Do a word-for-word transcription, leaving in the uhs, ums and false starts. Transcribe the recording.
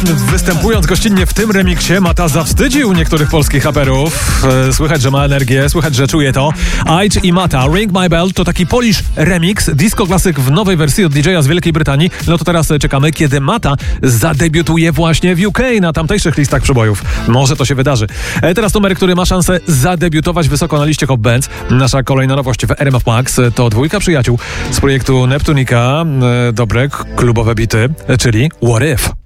Występując gościnnie w tym remiksie, Mata zawstydził niektórych polskich raperów. Słychać, że ma energię, słychać, że czuje to. Aitch i Mata, Ring My Bell to taki Polish remix, disco klasyk w nowej wersji od D J a z Wielkiej Brytanii. No to teraz czekamy, kiedy Mata zadebiutuje właśnie w U K na tamtejszych listach przebojów. Może to się wydarzy. Teraz numer, który ma szansę zadebiutować wysoko na liście Hot Bands. Nasza kolejna nowość w R M F Max to dwójka przyjaciół z projektu Neptunika. Dobre klubowe bity, czyli What If?